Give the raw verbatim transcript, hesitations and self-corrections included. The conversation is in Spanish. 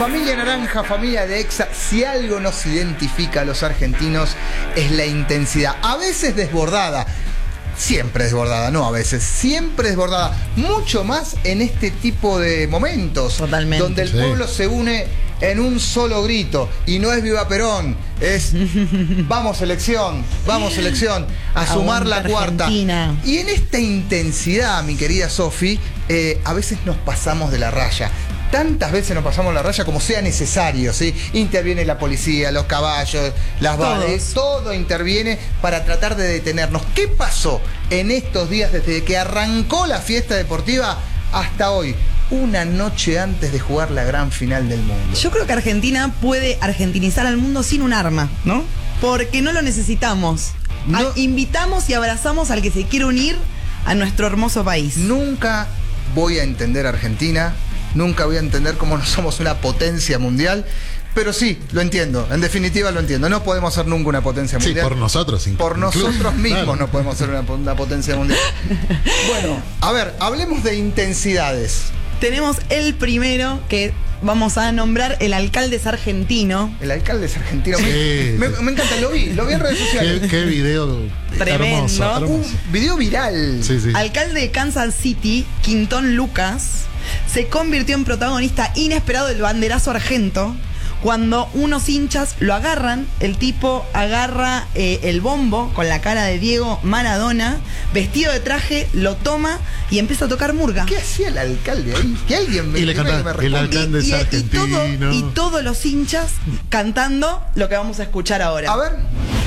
Familia Naranja, familia de Exa, si algo nos identifica a los argentinos es la intensidad, a veces desbordada, siempre desbordada, no a veces, siempre desbordada, mucho más en este tipo de momentos. Totalmente. Donde el Sí. pueblo se une en un solo grito, y no es viva Perón, es vamos selección, vamos selección, a sumar la Aguanta cuarta. Argentina. Y en esta intensidad, mi querida Sofi, eh, a veces nos pasamos de la raya. Tantas veces nos pasamos la raya como sea necesario, ¿sí? Interviene la policía, los caballos, las balas, todo interviene para tratar de detenernos. ¿Qué pasó en estos días desde que arrancó la fiesta deportiva hasta hoy? Una noche antes de jugar la gran final del mundo. Yo creo que Argentina puede argentinizar al mundo sin un arma, ¿no? Porque no lo necesitamos. No. A- invitamos y abrazamos al que se quiere unir a nuestro hermoso país. Nunca voy a entender a Argentina, nunca voy a entender cómo no somos una potencia mundial, pero sí, lo entiendo, en definitiva lo entiendo. No podemos ser nunca una potencia Sí, mundial. por nosotros. incluso. Por nosotros mismos Claro. no podemos ser una, una potencia mundial. Bueno, a ver, hablemos de intensidades. Tenemos el primero que vamos a nombrar, el alcalde es argentino. El alcalde es argentino. Sí, me, sí. me encanta, lo vi, lo vi en redes sociales. Qué, qué video Tremendo. hermoso, hermoso. Un video viral. Sí, sí. Alcalde de Kansas City, Quinton Lucas, se convirtió en protagonista inesperado del banderazo argento cuando unos hinchas lo agarran. El tipo agarra eh, el bombo con la cara de Diego Maradona, vestido de traje, lo toma y empieza a tocar murga. ¿Qué hacía el alcalde ahí? Que alguien me, Y le que me cantaba, responda. el alcalde es y, y argentino. todo- y todos los hinchas cantando lo que vamos a escuchar ahora. A ver.